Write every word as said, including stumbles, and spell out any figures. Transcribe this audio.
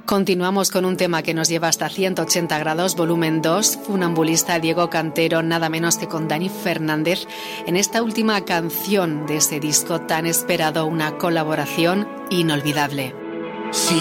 Continuamos con un tema que nos lleva hasta ciento ochenta grados, volumen dos, Funambulista, Diego Cantero, nada menos que con Dani Fernández, en esta última canción de ese disco tan esperado, una colaboración inolvidable. Sí.